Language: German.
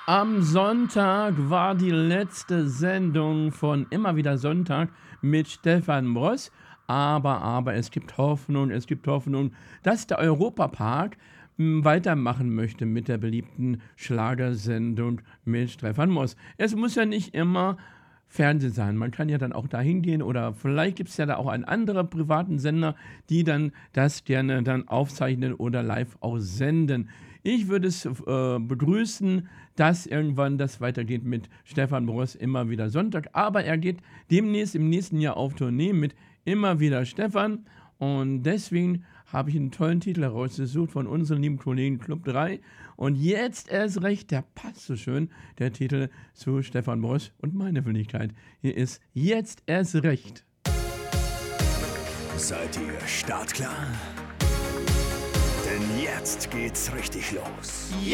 Am Sonntag war die letzte Sendung von Immer wieder Sonntag mit Stefan Bross. Aber es gibt Hoffnung, dass der Europapark weitermachen möchte mit der beliebten Schlagersendung mit Stefan Moss. Es muss ja nicht immer Fernsehen sein. Man kann ja dann auch da hingehen oder vielleicht gibt es ja da auch einen anderen privaten Sender, die dann das gerne dann aufzeichnen oder live aussenden. Ich würde es begrüßen, dass irgendwann das weitergeht mit Stefan Bross immer wieder Sonntag. Aber er geht demnächst im nächsten Jahr auf Tournee mit immer wieder Stefan. Und deswegen habe ich einen tollen Titel herausgesucht von unseren lieben Kollegen Club 3. Und jetzt erst recht, der passt so schön, der Titel zu Stefan Bross und meine Wenigkeit. Hier ist Jetzt erst recht. Seid ihr startklar? Denn jetzt geht's richtig los.